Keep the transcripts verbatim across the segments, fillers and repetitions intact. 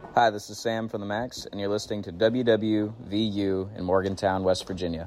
Hi, this is Sam from the Max, and you're listening to W W V U in Morgantown, West Virginia.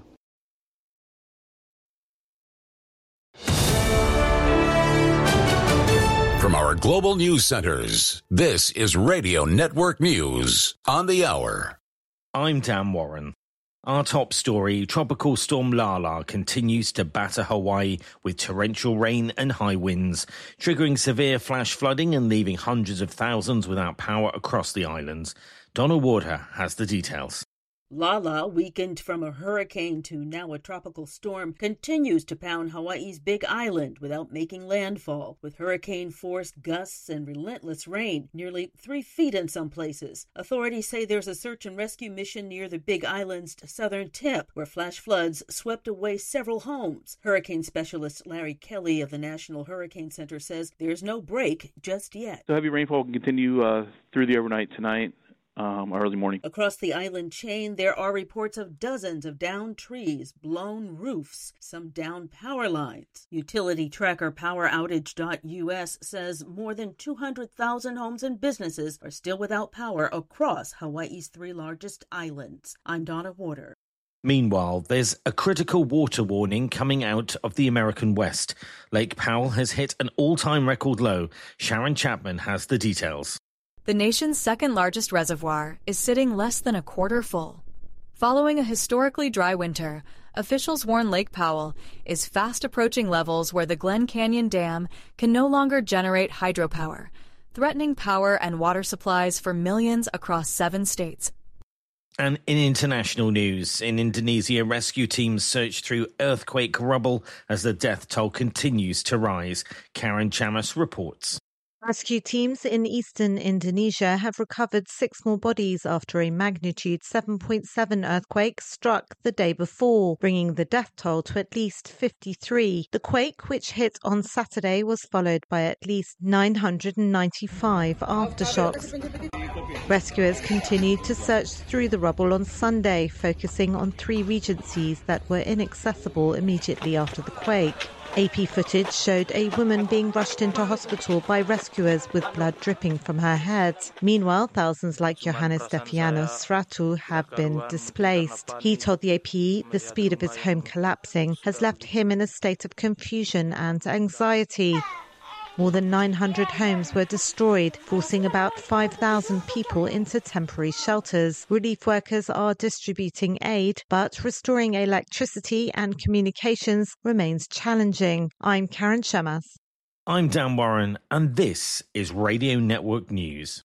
From our global news centers, this is Radio Network News on the hour. I'm Dan Warren. Our top story, Tropical Storm Lala continues to batter Hawaii with torrential rain and high winds, triggering severe flash flooding and leaving hundreds of thousands without power across the islands. Donna Warder has the details. Lala, weakened from a hurricane to now a tropical storm, continues to pound Hawaii's Big Island without making landfall, with hurricane-force gusts and relentless rain, nearly three feet in some places. Authorities say there's a search and rescue mission near the Big Island's southern tip, where flash floods swept away several homes. Hurricane specialist Larry Kelly of the National Hurricane Center says there's no break just yet. The heavy rainfall can continue uh, through the overnight tonight. Um, early morning. Across the island chain, there are reports of dozens of downed trees, blown roofs, some downed power lines. Utility tracker power outage dot U S says more than two hundred thousand homes and businesses are still without power across Hawaii's three largest islands. I'm Donna Warder. Meanwhile, there's a critical water warning coming out of the American West. Lake Powell has hit an all-time record low. Sharon Chapman has the details. The nation's second largest reservoir is sitting less than a quarter full. Following a historically dry winter, officials warn Lake Powell is fast approaching levels where the Glen Canyon Dam can no longer generate hydropower, threatening power and water supplies for millions across seven states. And in international news, in Indonesia, rescue teams search through earthquake rubble as the death toll continues to rise. Karen Chamas reports. Rescue teams in eastern Indonesia have recovered six more bodies after a magnitude seven point seven earthquake struck the day before, bringing the death toll to at least fifty-three. The quake, which hit on Saturday, was followed by at least nine hundred ninety-five aftershocks. Rescuers continued to search through the rubble on Sunday, focusing on three regencies that were inaccessible immediately after the quake. A P footage showed a woman being rushed into hospital by rescuers with blood dripping from her head. Meanwhile, thousands like Johannes Stefianos Ratu have been displaced. He told the A P the speed of his home collapsing has left him in a state of confusion and anxiety. More than nine hundred homes were destroyed, forcing about five thousand people into temporary shelters. Relief workers are distributing aid, but restoring electricity and communications remains challenging. I'm Karen Chamas. I'm Dan Warren, and this is Radio Network News.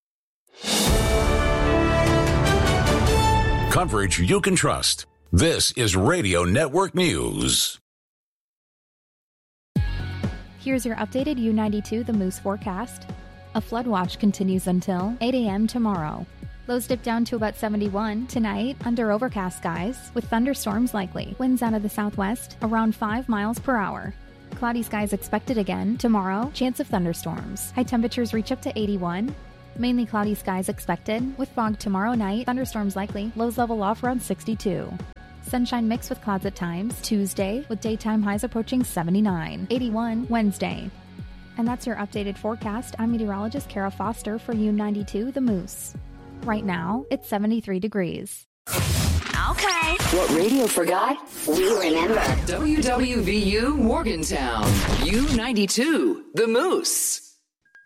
Coverage you can trust. This is Radio Network News. Here's your updated U ninety-two The Moose forecast. A flood watch continues until eight a.m. tomorrow. Lows dip down to about seventy-one tonight under overcast skies with thunderstorms likely. Winds out of the southwest around five miles per hour. Cloudy skies expected again tomorrow. Chance of thunderstorms. High temperatures reach up to eighty-one. Mainly cloudy skies expected with fog tomorrow night. Thunderstorms likely. Lows level off around sixty-two. Sunshine mixed with clouds at times. Tuesday with daytime highs approaching seventy-nine. eighty-one Wednesday. And that's your updated forecast. I'm meteorologist Kara Foster for U ninety-two The Moose. Right now, it's seventy-three degrees. Okay. What radio forgot, we remember. W W V U Morgantown. U ninety-two The Moose.